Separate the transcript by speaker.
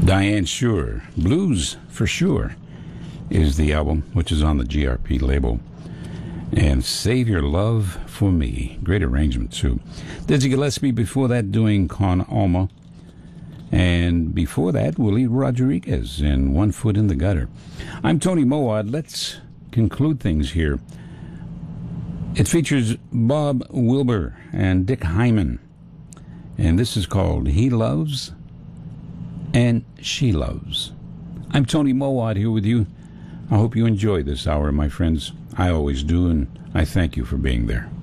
Speaker 1: Diane Shure, Blues for Sure, is the album, which is on the GRP label. And Save Your Love for Me, great arrangement too. Dizzy Gillespie before that doing Con Alma. And before that, Willie Rodriguez in One Foot in the Gutter. I'm Tony Mowat. Let's conclude things here. It features Bob Wilber and Dick Hyman. And this is called He Loves and She Loves. I'm Tony Mowat here with you. I hope you enjoy this hour, my friends. I always do, and I thank you for being there.